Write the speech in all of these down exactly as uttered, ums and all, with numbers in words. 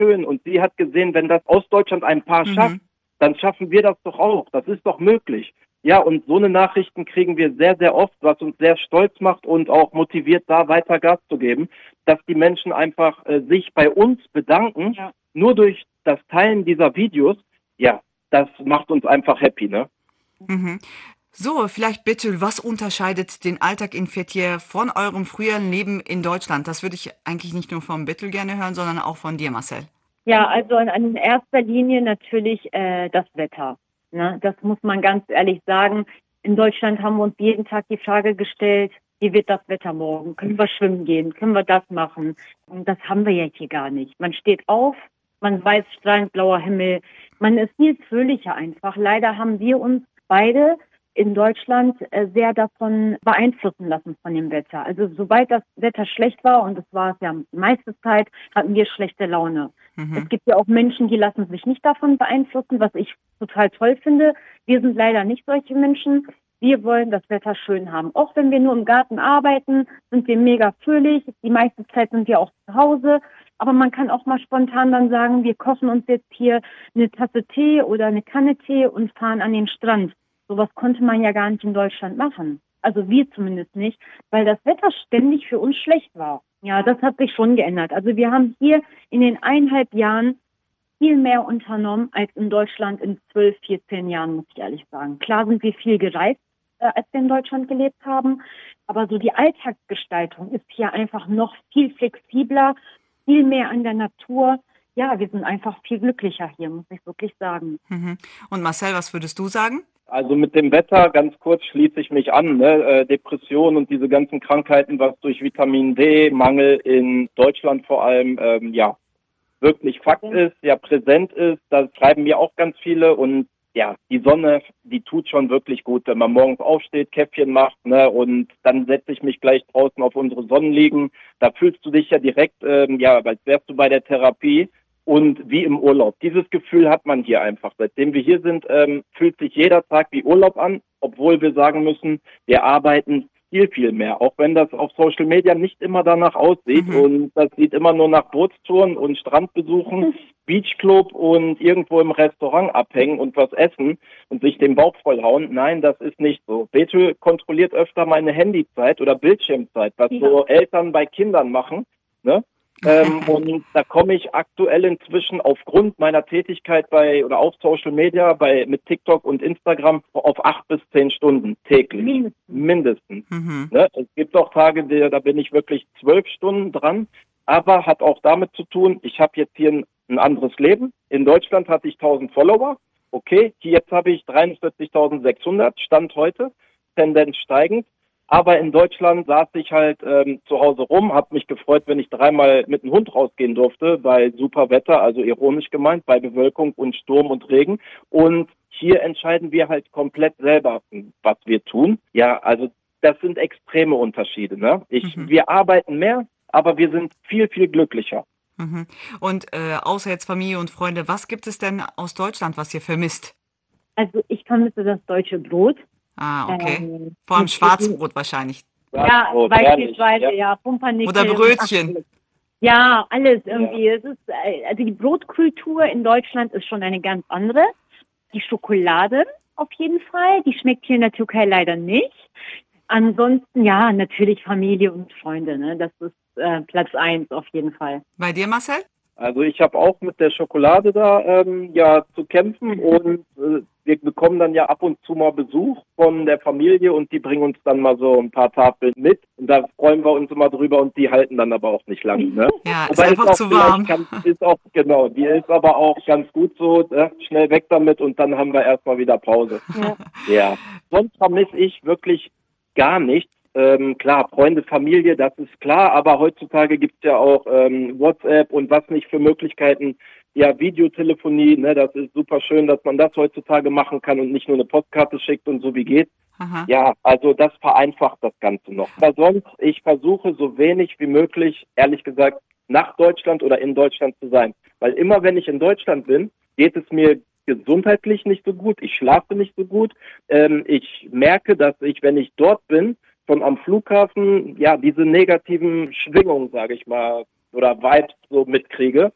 schön. Und sie hat gesehen, wenn das Ostdeutschland ein Paar Mhm. schafft, dann schaffen wir das doch auch. Das ist doch möglich. Ja, und so eine Nachrichten kriegen wir sehr, sehr oft, was uns sehr stolz macht und auch motiviert, da weiter Gas zu geben, dass die Menschen einfach äh, sich bei uns bedanken, Ja. nur durch das Teilen dieser Videos. Ja, das macht uns einfach happy, ne? Mhm. So, vielleicht bitte, was unterscheidet den Alltag in Fethiye von eurem früheren Leben in Deutschland? Das würde ich eigentlich nicht nur vom Bittel gerne hören, sondern auch von dir, Marcel. Ja, also in, in erster Linie natürlich äh, das Wetter. Ne? Das muss man ganz ehrlich sagen. In Deutschland haben wir uns jeden Tag die Frage gestellt, wie wird das Wetter morgen? Können wir schwimmen gehen? Können wir das machen? Und das haben wir ja hier gar nicht. Man steht auf, man weiß strahlend blauer Himmel. Man ist viel fröhlicher einfach. Leider haben wir uns beide in Deutschland äh, sehr davon beeinflussen lassen von dem Wetter. Also sobald das Wetter schlecht war, und das war es ja die meiste Zeit, hatten wir schlechte Laune. Mhm. Es gibt ja auch Menschen, die lassen sich nicht davon beeinflussen, was ich total toll finde. Wir sind leider nicht solche Menschen. Wir wollen das Wetter schön haben. Auch wenn wir nur im Garten arbeiten, sind wir mega fröhlich. Die meiste Zeit sind wir auch zu Hause. Aber man kann auch mal spontan dann sagen, wir kochen uns jetzt hier eine Tasse Tee oder eine Kanne Tee und fahren an den Strand. Sowas konnte man ja gar nicht in Deutschland machen. Also wir zumindest nicht, weil das Wetter ständig für uns schlecht war. Ja, das hat sich schon geändert. Also wir haben hier in den eineinhalb Jahren viel mehr unternommen als in Deutschland in zwölf, vierzehn Jahren, muss ich ehrlich sagen. Klar sind wir viel gereist, äh, als wir in Deutschland gelebt haben, aber so die Alltagsgestaltung ist hier einfach noch viel flexibler, viel mehr an der Natur. Ja, wir sind einfach viel glücklicher hier, muss ich wirklich sagen. Mhm. Und Marcel, was würdest du sagen? Also mit dem Wetter, ganz kurz, schließe ich mich an. Ne? Äh, Depression und diese ganzen Krankheiten, was durch Vitamin D-Mangel in Deutschland vor allem, ähm, ja, wirklich Fakt ist, ja, präsent ist. Das schreiben mir auch ganz viele. Und ja, die Sonne, die tut schon wirklich gut, wenn man morgens aufsteht, Käffchen macht, ne? Und dann setze ich mich gleich draußen auf unsere Sonnenliegen. Da fühlst du dich ja direkt, ähm, ja, als wärst du bei der Therapie. Und wie im Urlaub. Dieses Gefühl hat man hier einfach. Seitdem wir hier sind, ähm, fühlt sich jeder Tag wie Urlaub an, obwohl wir sagen müssen, wir arbeiten viel, viel mehr. Auch wenn das auf Social Media nicht immer danach aussieht. Mhm. Und das sieht immer nur nach Bootstouren und Strandbesuchen, Beachclub und irgendwo im Restaurant abhängen und was essen und sich den Bauch vollhauen. Nein, das ist nicht so. Betul kontrolliert öfter meine Handyzeit oder Bildschirmzeit, was Ja. so Eltern bei Kindern machen, ne? ähm, und da komme ich aktuell inzwischen aufgrund meiner Tätigkeit bei oder auf Social Media, bei mit TikTok und Instagram auf acht bis zehn Stunden täglich. Mindestens. Mindestens. Mhm. Ne? Es gibt auch Tage, die, da bin ich wirklich zwölf Stunden dran, aber hat auch damit zu tun, ich habe jetzt hier ein, ein anderes Leben. In Deutschland hatte ich tausend Follower. Okay, hier jetzt habe ich dreiundvierzigtausendsechshundert, Stand heute, Tendenz steigend. Aber in Deutschland saß ich halt ähm, zu Hause rum, habe mich gefreut, wenn ich dreimal mit dem Hund rausgehen durfte, bei super Wetter, also ironisch gemeint, bei Bewölkung und Sturm und Regen. Und hier entscheiden wir halt komplett selber, was wir tun. Ja, also das sind extreme Unterschiede. Ne? Ich, Mhm. Wir arbeiten mehr, aber wir sind viel, viel glücklicher. Mhm. Und äh, außer jetzt Familie und Freunde, was gibt es denn aus Deutschland, was ihr vermisst? Also ich vermisse das deutsche Brot. Ah, okay. Ähm, Vor allem mit- Schwarzbrot wahrscheinlich. Ja, Schwarzbrot, beispielsweise, herrlich, ja, Pumpernickel. Oder und Brötchen. ach, alles. Ja, alles irgendwie. Es ist, äh, also die Brotkultur in Deutschland ist schon eine ganz andere. Die Schokolade auf jeden Fall, die schmeckt hier in der Türkei leider nicht. Ansonsten, ja, natürlich Familie und Freunde, ne? Das ist äh, Platz eins auf jeden Fall. Bei dir, Marcel? Also ich habe auch mit der Schokolade da ähm, ja zu kämpfen und äh, wir bekommen dann ja ab und zu mal Besuch von der Familie und die bringen uns dann mal so ein paar Tafeln mit und da freuen wir uns immer drüber und die halten dann aber auch nicht lange. Ne? Ja, ist Wobei einfach auch zu vielleicht warm. Ganz, ist auch genau, die ist aber auch ganz gut so, ne? Schnell weg damit und dann haben wir erstmal wieder Pause. Ja. Ja, sonst vermisse ich wirklich gar nichts. Ähm, klar, Freunde, Familie, das ist klar, aber heutzutage gibt es ja auch ähm, WhatsApp und was nicht für Möglichkeiten. Ja, Videotelefonie, ne, das ist super schön, dass man das heutzutage machen kann und nicht nur eine Postkarte schickt und so wie geht. Aha. Ja, also das vereinfacht das Ganze noch. Aber sonst, ich versuche so wenig wie möglich, ehrlich gesagt, nach Deutschland oder in Deutschland zu sein. Weil immer, wenn ich in Deutschland bin, geht es mir gesundheitlich nicht so gut, ich schlafe nicht so gut. Ähm, ich merke, dass ich, wenn ich dort bin, schon am Flughafen, ja, diese negativen Schwingungen, sage ich mal, oder Vibes so mitkriege.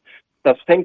das fängt